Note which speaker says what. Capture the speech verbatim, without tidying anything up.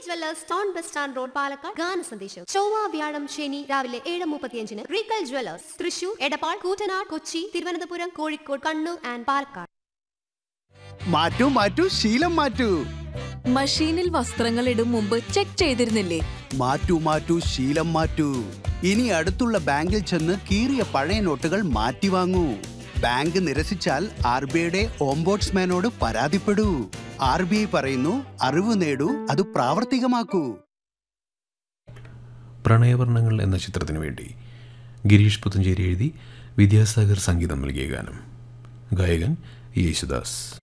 Speaker 1: Jewellers town bus stand road Palakkad ഗാന സന്ദേശം ചൊവ്വ വ്യാഴം ശനി രാവിലെ ഏഴ് മുപ്പത്തിയഞ്ചിന് Regal Jewellers Thrissur Edappal Koottanad Kochi Thiruvananthapuram Kozhikode Kannur and Palakkad.
Speaker 2: മാറ്റൂ മാറ്റൂ ശീലം മാറ്റൂ.
Speaker 3: മഷീനിൽ വസ്ത്രങ്ങൾ ഇടും മുമ്പ് ചെക്ക് ചെയ്തിരുന്നില്ലേ?
Speaker 2: മാറ്റൂ മാറ്റൂ ശീലം മാറ്റൂ. ഇനി അടുത്തുള്ള ബാങ്കിൽ ചെന്ന് കീറിയ പഴയ നോട്ടുകൾ മാറ്റി വാങ്ങൂ. ബാങ്ക് നിരസിച്ചാൽ ആർ ബി ഐയുടെ ഓംബോഡ്സ്മാനോട് പരാതിപ്പെടൂ. ആർ ബി ഐ പറയുന്നു, അറിവ് നേടൂ, അത് പ്രാവർത്തികമാക്കൂ.
Speaker 4: പ്രണയവർണ്ണങ്ങൾ എന്ന ചിത്രത്തിനു വേണ്ടി ഗിരീഷ് പുത്തഞ്ചേരി എഴുതി വിദ്യാസാഗർ സംഗീതം നൽകിയ ഗാനം. ഗായകൻ യേശുദാസ്.